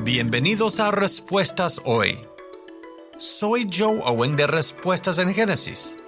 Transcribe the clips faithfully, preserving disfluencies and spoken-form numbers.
Bienvenidos a Respuestas Hoy. Soy Joe Owen de Respuestas en Génesis.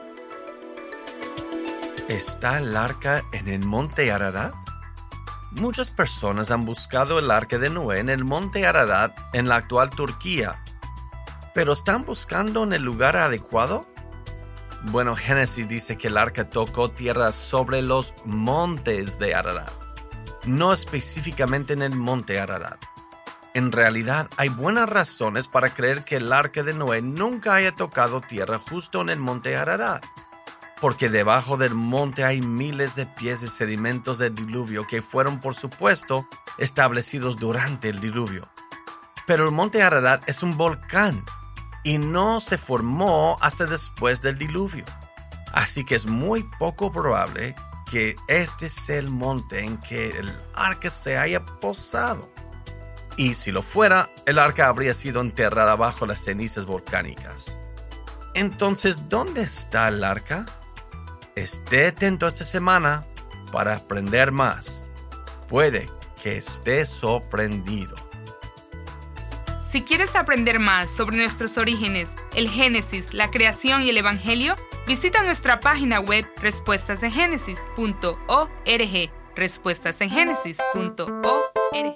¿Está el arca en el monte Ararat? Muchas personas han buscado el arca de Noé en el monte Ararat en la actual Turquía. ¿Pero están buscando en el lugar adecuado? Bueno, Génesis dice que el arca tocó tierra sobre los montes de Ararat, no específicamente en el monte Ararat. En realidad, hay buenas razones para creer que el arca de Noé nunca haya tocado tierra justo en el monte Ararat, porque debajo del monte hay miles de pies de sedimentos del diluvio que fueron, por supuesto, establecidos durante el diluvio. Pero el monte Ararat es un volcán y no se formó hasta después del diluvio. Así que es muy poco probable que este sea el monte en que el arca se haya posado. Y si lo fuera, el arca habría sido enterrada bajo las cenizas volcánicas. Entonces, ¿dónde está el arca? Esté atento esta semana para aprender más. Puede que esté sorprendido. Si quieres aprender más sobre nuestros orígenes, el Génesis, la creación y el Evangelio, visita nuestra página web respuestas en génesis punto org. respuestas en génesis punto org